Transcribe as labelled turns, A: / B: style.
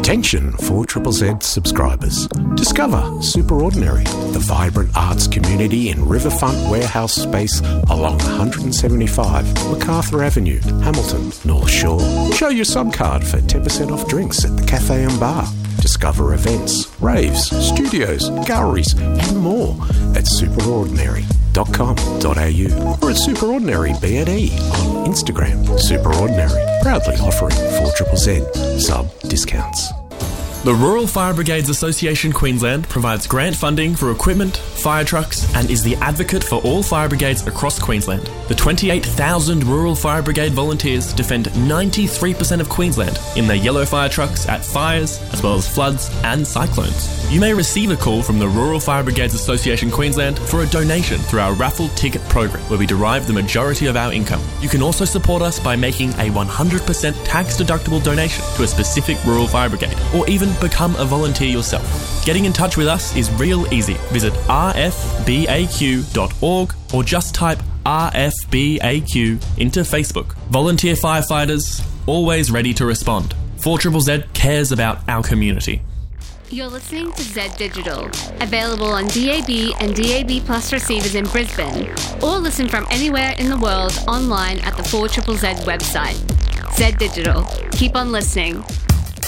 A: Attention 4ZZZ subscribers. Discover Superordinary, the vibrant arts community in Riverfront warehouse space along 175 MacArthur Avenue, Hamilton, North Shore. Show your subcard for 10% off drinks at the Cafe and Bar. Discover events, raves, studios, galleries and more at superordinary.com.au or at Superordinary B&E on Instagram. Superordinary, proudly offering 4ZZZ sub discounts.
B: The Rural Fire Brigades Association Queensland provides grant funding for equipment, fire trucks and is the advocate for all fire brigades across Queensland. The 28,000 Rural Fire Brigade volunteers defend 93% of Queensland in their yellow fire trucks at fires as well as floods and cyclones. You may receive a call from the Rural Fire Brigades Association Queensland for a donation through our raffle ticket program where we derive the majority of our income. You can also support us by making a 100% tax deductible donation to a specific Rural Fire Brigade or even become a volunteer yourself. Getting in touch with us is real easy. Visit rfbaq.org or just type RFBAQ into Facebook. Volunteer firefighters, always ready to respond. 4ZZZ cares about our community.
C: You're listening to Z Digital, available on DAB and DAB Plus receivers in Brisbane, or listen from anywhere in the world online at the 4ZZZ website. Z Digital. Keep on listening.